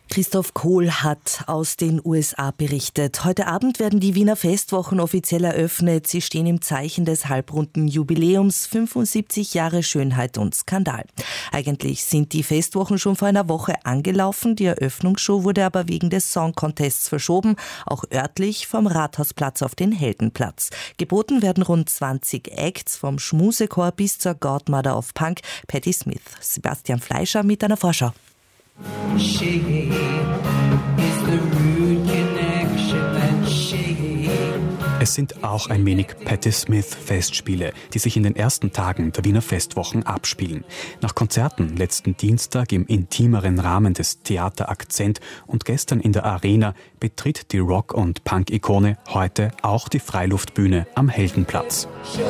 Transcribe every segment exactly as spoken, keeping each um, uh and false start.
Christoph Kohl hat aus den U S A berichtet. Heute Abend werden die Wiener Festwochen offiziell eröffnet. Sie stehen im Zeichen des halbrunden Jubiläums fünfundsiebzig Jahre Schönheit und Skandal. Eigentlich sind die Festwochen schon vor einer Woche angelaufen. Die Eröffnungsshow wurde aber wegen des Song Contests verschoben, auch örtlich vom Rathausplatz auf den Heldenplatz. Geboten werden rund zwanzig Acts, vom Schmusechor bis zur Godmother of Punk, Patti Smith. Sebastian Fleischer mit einer Vorschau. Es sind auch ein wenig Patti Smith-Festspiele, die sich in den ersten Tagen der Wiener Festwochen abspielen. Nach Konzerten letzten Dienstag im intimeren Rahmen des Theater Akzent und gestern in der Arena betritt die Rock- und Punk-Ikone heute auch die Freiluftbühne am Heldenplatz.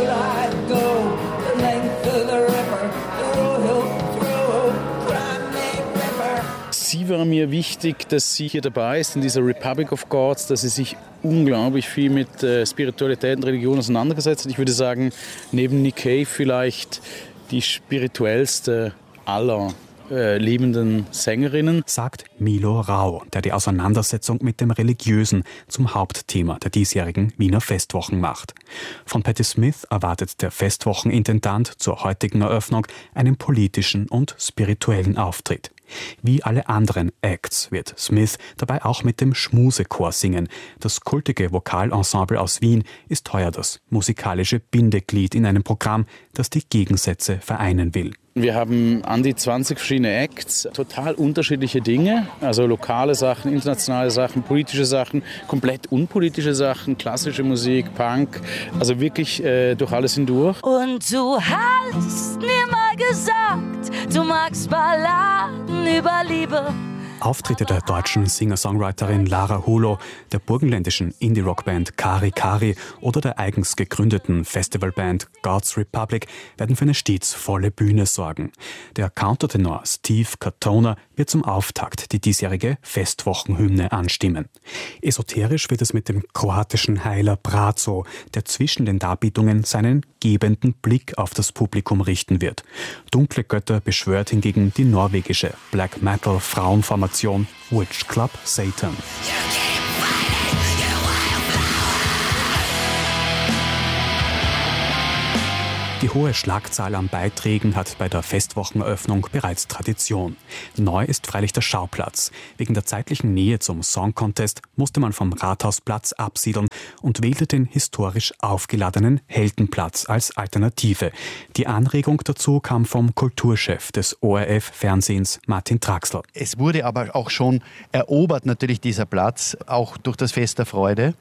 Sie war mir wichtig, dass sie hier dabei ist in dieser Republic of Gods, dass sie sich unglaublich viel mit äh, Spiritualität und Religion auseinandergesetzt hat. Ich würde sagen, neben Nick Cave vielleicht die spirituellste aller äh, lebenden Sängerinnen. Sagt Milo Rau, der die Auseinandersetzung mit dem Religiösen zum Hauptthema der diesjährigen Wiener Festwochen macht. Von Patti Smith erwartet der Festwochenintendant zur heutigen Eröffnung einen politischen und spirituellen Auftritt. Wie alle anderen Acts wird Smith dabei auch mit dem Schmusechor singen. Das kultige Vokalensemble aus Wien ist heuer das musikalische Bindeglied in einem Programm, das die Gegensätze vereinen will. Wir haben an die zwanzig verschiedene Acts, total unterschiedliche Dinge, also lokale Sachen, internationale Sachen, politische Sachen, komplett unpolitische Sachen, klassische Musik, Punk, also wirklich äh, durch alles hindurch. Und du hast mir mal gesagt, du magst Balladen über Liebe. Auftritte der deutschen Singer-Songwriterin Lara Hulo, der burgenländischen Indie-Rock-Band Kari Kari oder der eigens gegründeten Festivalband God's Republic werden für eine stets volle Bühne sorgen. Der Countertenor Steve Katona wird zum Auftakt die diesjährige Festwochenhymne anstimmen. Esoterisch wird es mit dem kroatischen Heiler Braco, der zwischen den Darbietungen seinen gebenden Blick auf das Publikum richten wird. Dunkle Götter beschwört hingegen die norwegische Black-Metal-Frauenformation Witch Club Satan. Die hohe Schlagzahl an Beiträgen hat bei der Festwocheneröffnung bereits Tradition. Neu ist freilich der Schauplatz. Wegen der zeitlichen Nähe zum Song Contest musste man vom Rathausplatz absiedeln und wählte den historisch aufgeladenen Heldenplatz als Alternative. Die Anregung dazu kam vom Kulturchef des O R F-Fernsehens, Martin Traxler. Es wurde aber auch schon erobert, natürlich dieser Platz, auch durch das Fest der Freude.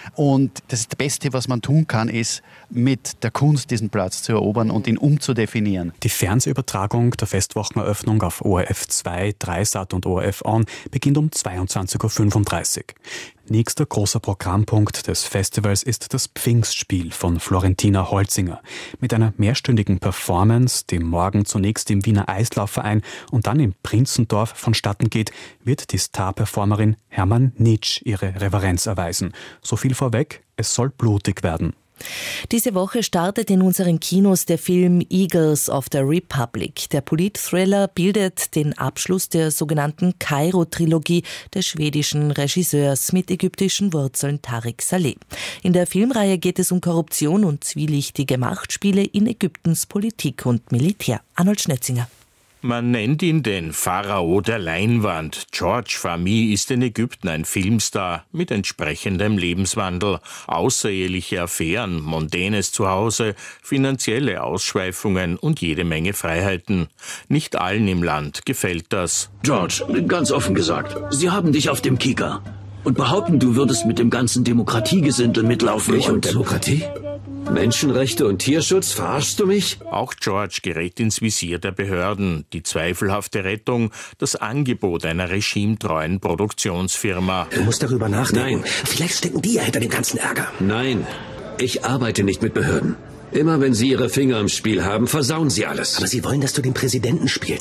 Und das Beste, was man tun kann, ist, mit der Kunst diesen Platz zu erobern und ihn umzudefinieren. Die Fernsehübertragung der Festwocheneröffnung auf O R F zwei, Dreisat und O R F On beginnt um zweiundzwanzig Uhr fünfunddreißig. Nächster großer Programmpunkt des Festivals ist das Pfingstspiel von Florentina Holzinger. Mit einer mehrstündigen Performance, die morgen zunächst im Wiener Eislaufverein und dann im Prinzendorf vonstatten geht, wird die Star-Performerin Hermann Nitsch ihre Reverenz erweisen. So viel vorweg, es soll blutig werden. Diese Woche startet in unseren Kinos der Film Eagles of the Republic. Der Polit-Thriller bildet den Abschluss der sogenannten Kairo-Trilogie des schwedischen Regisseurs mit ägyptischen Wurzeln Tariq Saleh. In der Filmreihe geht es um Korruption und zwielichtige Machtspiele in Ägyptens Politik und Militär. Arnold Schnetzinger. Man nennt ihn den Pharao der Leinwand. George Fahmy ist in Ägypten ein Filmstar mit entsprechendem Lebenswandel. Außereheliche Affären, mondänes Zuhause, finanzielle Ausschweifungen und jede Menge Freiheiten. Nicht allen im Land gefällt das. George, ganz offen gesagt, sie haben dich auf dem Kieker und behaupten, du würdest mit dem ganzen Demokratiegesindel mitlaufen. Ich und Demokratie? Menschenrechte und Tierschutz, verarschst du mich? Auch George gerät ins Visier der Behörden. Die zweifelhafte Rettung, das Angebot einer regimetreuen Produktionsfirma. Du musst darüber nachdenken. Nein. Vielleicht stecken die ja hinter dem ganzen Ärger. Nein, ich arbeite nicht mit Behörden. Immer wenn sie ihre Finger im Spiel haben, versauen sie alles. Aber sie wollen, dass du den Präsidenten spielst.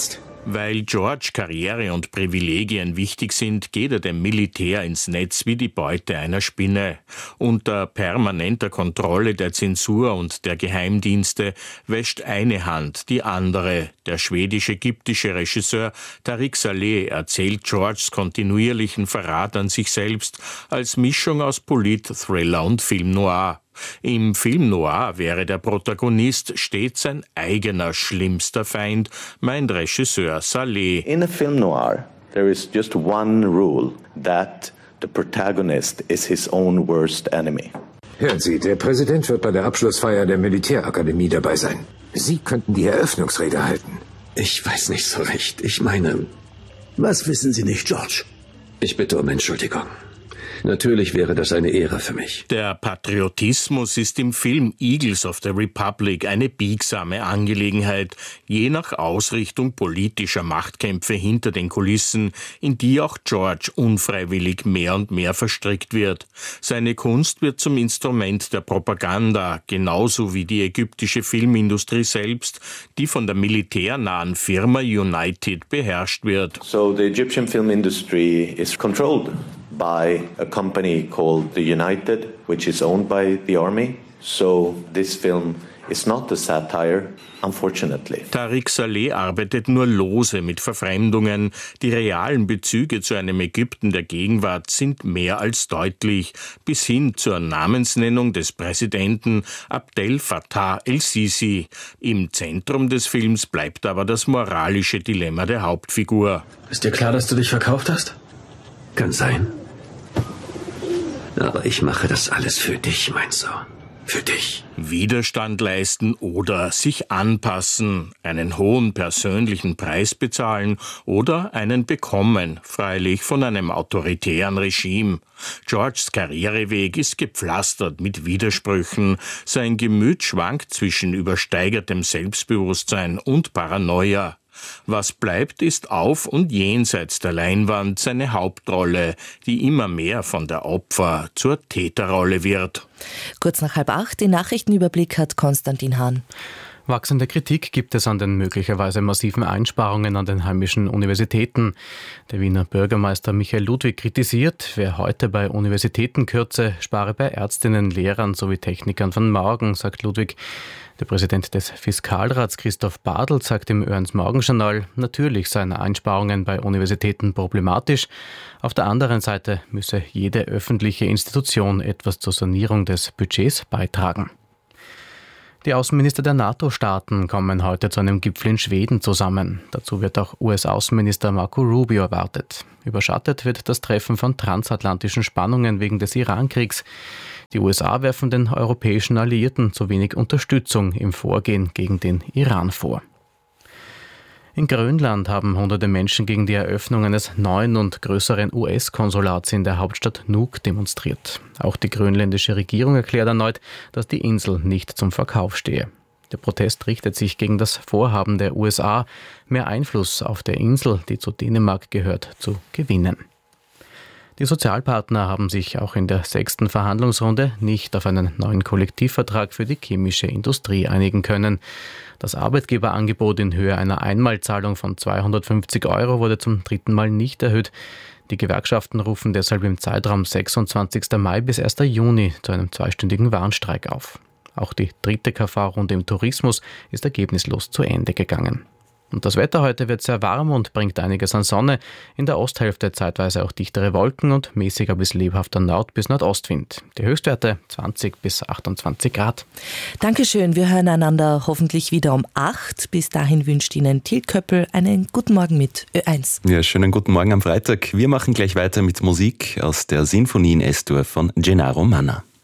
Weil George Karriere und Privilegien wichtig sind, geht er dem Militär ins Netz wie die Beute einer Spinne. Unter permanenter Kontrolle der Zensur und der Geheimdienste wäscht eine Hand die andere. Der schwedisch-ägyptische Regisseur Tariq Saleh erzählt Georges kontinuierlichen Verrat an sich selbst als Mischung aus Polit-Thriller und Film Noir. Im Film Noir wäre der Protagonist stets sein eigener schlimmster Feind, meint Regisseur Saleh. In a film noir, there is just one rule, that the protagonist is his own worst enemy. Hören Sie, der Präsident wird bei der Abschlussfeier der Militärakademie dabei sein. Sie könnten die Eröffnungsrede halten. Ich weiß nicht so recht. Ich meine... Was wissen Sie nicht, George? Ich bitte um Entschuldigung. Natürlich wäre das eine Ehre für mich. Der Patriotismus ist im Film Eagles of the Republic eine biegsame Angelegenheit, je nach Ausrichtung politischer Machtkämpfe hinter den Kulissen, in die auch George unfreiwillig mehr und mehr verstrickt wird. Seine Kunst wird zum Instrument der Propaganda, genauso wie die ägyptische Filmindustrie selbst, die von der militärnahen Firma United beherrscht wird. So the Egyptian film industry is controlled by a company called the United, which is owned by the army. So this film is not a satire, unfortunately. Tariq Saleh arbeitet nur lose mit Verfremdungen. Die realen Bezüge zu einem Ägypten der Gegenwart sind mehr als deutlich, bis hin zur Namensnennung des Präsidenten Abdel Fattah el-Sisi. Im Zentrum des Films bleibt aber das moralische Dilemma der Hauptfigur. Ist dir klar, dass du dich verkauft hast? Kann sein. Aber ich mache das alles für dich, mein Sohn. Für dich. Widerstand leisten oder sich anpassen, einen hohen persönlichen Preis bezahlen oder einen bekommen, freilich von einem autoritären Regime. Georges Karriereweg ist gepflastert mit Widersprüchen. Sein Gemüt schwankt zwischen übersteigertem Selbstbewusstsein und Paranoia. Was bleibt, ist auf und jenseits der Leinwand seine Hauptrolle, die immer mehr von der Opfer- zur Täterrolle wird. Kurz nach halb acht, den Nachrichtenüberblick hat Konstantin Hahn. Wachsende Kritik gibt es an den möglicherweise massiven Einsparungen an den heimischen Universitäten. Der Wiener Bürgermeister Michael Ludwig kritisiert, wer heute bei Universitäten kürze, spare bei Ärztinnen, Lehrern sowie Technikern von morgen, sagt Ludwig. Der Präsident des Fiskalrats Christoph Badl sagt im Ernst-Morgen-Journal, natürlich seien Einsparungen bei Universitäten problematisch. Auf der anderen Seite müsse jede öffentliche Institution etwas zur Sanierung des Budgets beitragen. Die Außenminister der NATO-Staaten kommen heute zu einem Gipfel in Schweden zusammen. Dazu wird auch U S-Außenminister Marco Rubio erwartet. Überschattet wird das Treffen von transatlantischen Spannungen wegen des Iran-Kriegs. Die U S A werfen den europäischen Alliierten zu wenig Unterstützung im Vorgehen gegen den Iran vor. In Grönland haben hunderte Menschen gegen die Eröffnung eines neuen und größeren U S-Konsulats in der Hauptstadt Nuuk demonstriert. Auch die grönländische Regierung erklärt erneut, dass die Insel nicht zum Verkauf stehe. Der Protest richtet sich gegen das Vorhaben der U S A, mehr Einfluss auf der Insel, die zu Dänemark gehört, zu gewinnen. Die Sozialpartner haben sich auch in der sechsten Verhandlungsrunde nicht auf einen neuen Kollektivvertrag für die chemische Industrie einigen können. Das Arbeitgeberangebot in Höhe einer Einmalzahlung von zweihundertfünfzig Euro wurde zum dritten Mal nicht erhöht. Die Gewerkschaften rufen deshalb im Zeitraum sechsundzwanzigsten Mai bis ersten Juni zu einem zweistündigen Warnstreik auf. Auch die dritte K V-Runde im Tourismus ist ergebnislos zu Ende gegangen. Und das Wetter heute wird sehr warm und bringt einiges an Sonne. In der Osthälfte zeitweise auch dichtere Wolken und mäßiger bis lebhafter Nord- bis Nordostwind. Die Höchstwerte zwanzig bis achtundzwanzig Grad. Dankeschön, wir hören einander hoffentlich wieder um acht. Bis dahin wünscht Ihnen Till Köppel einen guten Morgen mit Ö eins. Ja, schönen guten Morgen am Freitag. Wir machen gleich weiter mit Musik aus der Sinfonie in S-Dur von Gennaro Manna.